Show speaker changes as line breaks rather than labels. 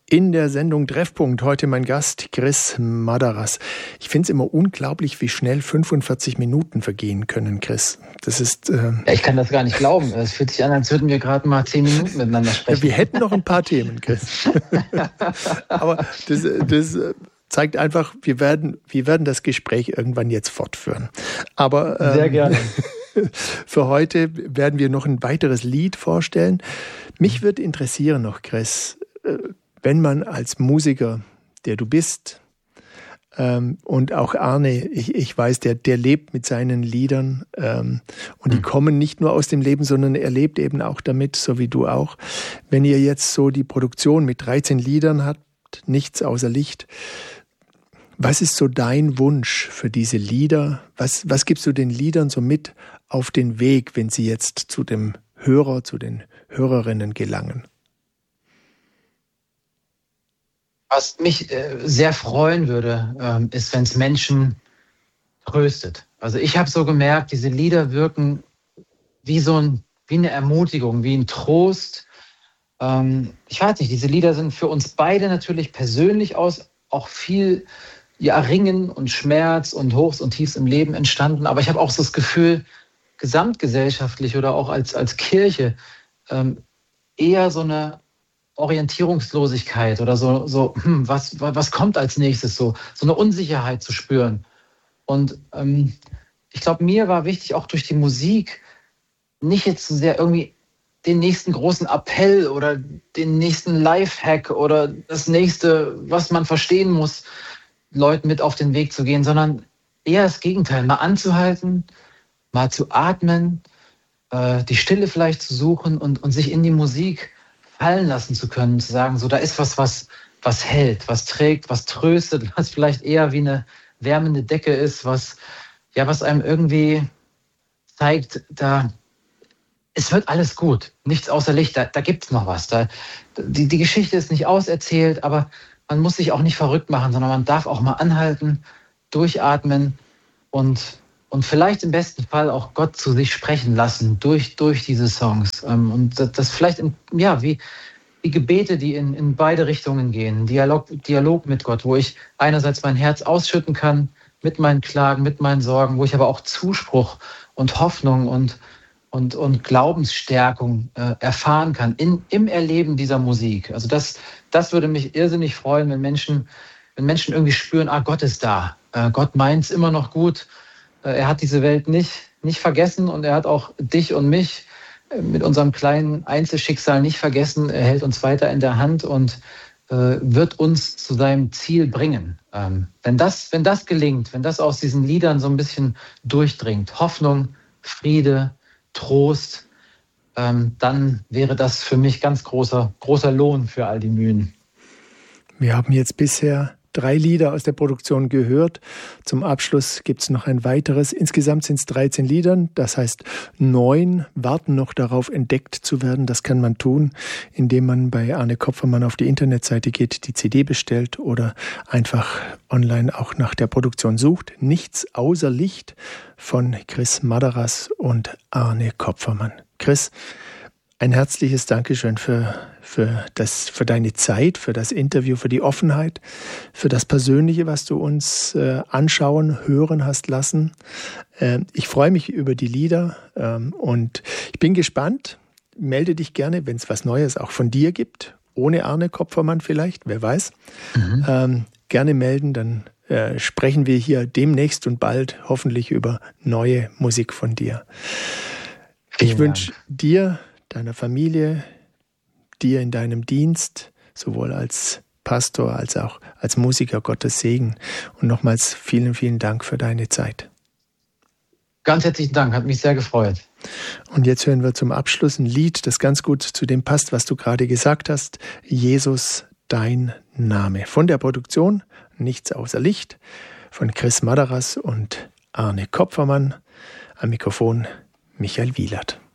In der Sendung Treffpunkt heute mein Gast Chris Madaras. Ich finde es immer unglaublich, wie schnell 45 Minuten vergehen können, Chris. Das ist...
Ja, ich kann das gar nicht glauben. Es fühlt sich an, als würden wir gerade mal 10 Minuten miteinander sprechen.
Ja, wir hätten noch ein paar Themen, Chris. Aber das zeigt einfach, wir werden das Gespräch irgendwann jetzt fortführen. Aber
sehr gerne.
Für heute werden wir noch ein weiteres Lied vorstellen. Mich würde interessieren noch, Chris, wenn man als Musiker, der du bist, und auch Arne, ich weiß, der lebt mit seinen Liedern und die kommen nicht nur aus dem Leben, sondern er lebt eben auch damit, so wie du auch. Wenn ihr jetzt so die Produktion mit 13 Liedern habt, nichts außer Licht, was ist so dein Wunsch für diese Lieder? Was gibst du den Liedern so mit auf den Weg, wenn sie jetzt zu dem Hörer, zu den Hörerinnen gelangen?
Was mich sehr freuen würde, ist, wenn es Menschen tröstet. Also ich habe so gemerkt, diese Lieder wirken wie eine Ermutigung, wie ein Trost. Ich weiß nicht, diese Lieder sind für uns beide natürlich persönlich auch viel Ringen und Schmerz und Hochs und Tiefs im Leben entstanden. Aber ich habe auch so das Gefühl, gesamtgesellschaftlich oder auch als Kirche eher so eine Orientierungslosigkeit oder was kommt als nächstes, so eine Unsicherheit zu spüren. Und ich glaube, mir war wichtig, auch durch die Musik nicht jetzt so sehr irgendwie den nächsten großen Appell oder den nächsten Lifehack oder das nächste, was man verstehen muss, Leuten mit auf den Weg zu gehen, sondern eher das Gegenteil, mal anzuhalten, mal zu atmen, die Stille vielleicht zu suchen und sich in die Musik fallen lassen zu können, zu sagen, so da ist was hält, was trägt, was tröstet, was vielleicht eher wie eine wärmende Decke ist, was einem irgendwie zeigt, es wird alles gut, nichts außer Licht, da gibt's noch was. Die Geschichte ist nicht auserzählt, aber man muss sich auch nicht verrückt machen, sondern man darf auch mal anhalten, durchatmen und vielleicht im besten Fall auch Gott zu sich sprechen lassen durch diese Songs. Und das vielleicht wie Gebete, die in beide Richtungen gehen. Dialog mit Gott, wo ich einerseits mein Herz ausschütten kann mit meinen Klagen, mit meinen Sorgen, wo ich aber auch Zuspruch und Hoffnung und Glaubensstärkung erfahren kann im Erleben dieser Musik. Also das würde mich irrsinnig freuen, wenn Menschen irgendwie spüren, Gott ist da. Gott meint's immer noch gut. Er hat diese Welt nicht vergessen und er hat auch dich und mich mit unserem kleinen Einzelschicksal nicht vergessen. Er hält uns weiter in der Hand und wird uns zu seinem Ziel bringen. Wenn das gelingt, wenn das aus diesen Liedern so ein bisschen durchdringt, Hoffnung, Friede, Trost, dann wäre das für mich ganz großer Lohn für all die Mühen.
Wir haben jetzt bisher 3 Lieder aus der Produktion gehört. Zum Abschluss gibt es noch ein weiteres. Insgesamt sind es 13 Lieder. Das heißt, 9 warten noch darauf, entdeckt zu werden. Das kann man tun, indem man bei Arne Kopfermann auf die Internetseite geht, die CD bestellt oder einfach online auch nach der Produktion sucht. Nichts außer Licht von Chris Madaras und Arne Kopfermann. Chris, ein herzliches Dankeschön für deine Zeit, für das Interview, für die Offenheit, für das Persönliche, was du uns anschauen, hören hast lassen. Ich freue mich über die Lieder und ich bin gespannt. Melde dich gerne, wenn es was Neues auch von dir gibt, ohne Arne Kopfermann vielleicht, wer weiß. Gerne melden, dann sprechen wir hier demnächst und bald hoffentlich über neue Musik von dir. Ich wünsche dir, deiner Familie, dir in deinem Dienst, sowohl als Pastor als auch als Musiker, Gottes Segen. Und nochmals vielen, vielen Dank für deine Zeit.
Ganz herzlichen Dank, hat mich sehr gefreut.
Und jetzt hören wir zum Abschluss ein Lied, das ganz gut zu dem passt, was du gerade gesagt hast. Jesus, dein Name. Von der Produktion Nichts außer Licht von Chris Madaras und Arne Kopfermann. Am Mikrofon Michael Wielert.